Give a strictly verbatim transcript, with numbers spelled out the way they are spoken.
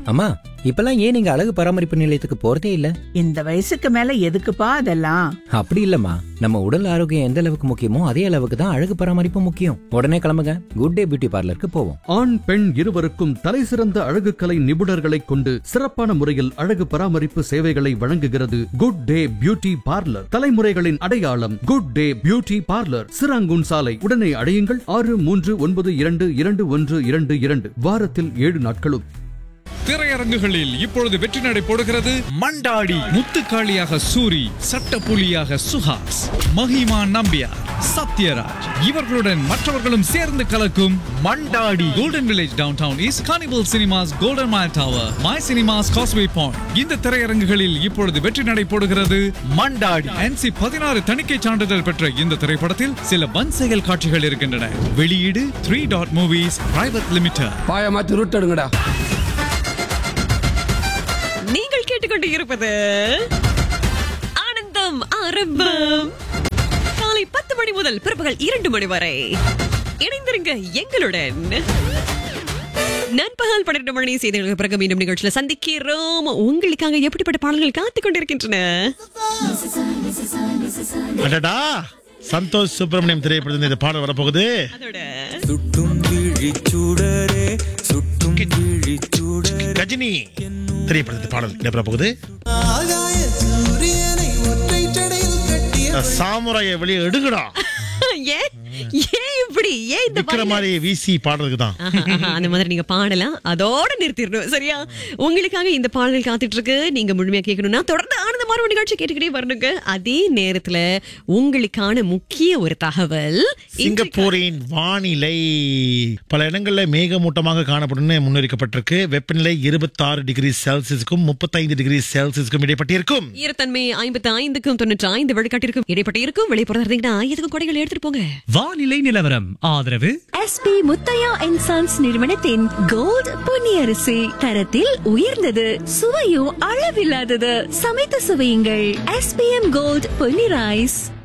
அம்மா, இப்பெல்லாம் ஏன் நீங்க அழகு பராமரிப்பு நிலையத்துக்கு போறதே இல்ல? இந்த வயசுக்கு மேல எதுக்குப்பா அதெல்லாம்? அப்படி இல்லம்மா, நம்ம உடல் ஆரோக்கியம் எந்த அளவுக்கு முக்கியமோ அதே அளவுக்கு தான் அழகு பராமரிப்பு முக்கியம். உடனே கிளம்புங்க, குட் டே பியூட்டி பார்லருக்கு போவோம். ஆண் பெண் இருவருக்கும் தலைசிறந்த அழகு கலை நிபுணர்களை கொண்டு சிறப்பான முறையில் அழகு பராமரிப்பு சேவைகளை வழங்குகிறது குட் டே பியூட்டி பார்லர். தலைமுறைகளின் அடையாளம் good day beauty parlour, Serangoon சாலை. உடனே அடையுங்கள் ஆறு மூன்று ஒன்பது இரண்டு இரண்டு ஒன்று இரண்டு இரண்டு. வாரத்தில் ஏழு நாட்களும். திரையரங்குகளில் இப்பொழுது வெற்றி நடை போடுகிறது மண்டாடி. முத்துக்காளியாக சூரி, சட்டப்புலியாக சுஹாஸ், மஹிமா நம்பியார், சத்யராஜ் இவர்களுடன் மற்றவர்களும் சேர்ந்து கலக்கும் Mandaadi. Golden village down town is carnival cinemas, golden mile tower, my cinemas, causeway point. இந்த திரையரங்குகளில் இப்பொழுது வெற்றி நடை போடுகிறது மண்டாடி. என்சி பதினாறு தணிக்கை சான்றிதழ் பெற்ற இந்த திரைப்படத்தில் சில வன் செயல் காட்சிகள் இருக்கின்றன. வெளியீடு three dot movies private limited. பாய மாத்தி ரூட் எடுங்கடா. நீங்கள் கேட்டுக்கொண்டு இருப்பது ஆனந்தம் ஆரம்பம். காலை பத்து மணி முதல் பிற்பகல் இரண்டு மணி வரை இணைந்திருங்க எங்களுடன். நண்பகல் பன்னிரண்டு மணி செய்திகளுக்கு பிறகு மீண்டும் நிகழ்ச்சியில சந்திக்கிறோம். உங்களுக்காக எப்படிப்பட்ட பாடல்கள் காத்துக் கொண்டிருக்கின்றன? சந்தோஷ் சுப்பிரமணியம் திரைப்படத்தில் இந்த பாடல் வரப்போகுது. அதோட கஜினி திரைப்படத்தில் பாடல் இடம்பெற போகுது. சாமுராய வெளியே எடுங்கடா. ஏன் ஏன் இப்படி ஏன் இந்த விக்கிற மாதிரி வீசி பாடுறதுக்கு தான். அந்த மாதிரி நீங்க பாடலாம், அதோட நிறுத்திடணும். சரியா? உங்களுக்காக இந்த பாடல் காத்துட்டு இருக்கு. நீங்க முழுமையா கேட்கணும்னா தொடர்ந்து ஆனந்த மாதிரி நிகழ்ச்சி கேட்டுக்கிட்டே வரணுங்க. அதே நேரத்துல உங்களுக்கான முக்கிய ஒரு தகவல், சிங்கப்பூரின் வானிலை பல இடங்கள்ல மேகமூட்டமாக காணப்படும் முன்னறிக்கப்பட்டிருக்கு. வெப்பநிலை இருபத்தி ஆறு டிகிரி செல்சியஸுக்கும் முப்பத்தி ஐந்து டிகிரி செல்சியஸுக்கும் இடைப்பட்டிருக்கும். ஈரத்தன்மை ஐம்பத்தி ஐந்துக்கும் தொண்ணூற்றி ஐந்து வழிகாட்டிருக்கும் இடைப்பட்டிருக்கும். வெளிப்புறதா எதுக்கும் கொடைகள் எடுத்துட்டு போங்க. வானிலை நிலவரம் ஆதரவு எஸ்பி முத்தையா அண்ட் சன்ஸ் நிறுவனத்தின் கோல்ட் பொன்னியரிசி. தரத்தில் உயர்ந்தது, சுவையும் அளவில்லாதது. சமைத்து சுவையுங்கள். SPM gold Ponni rice.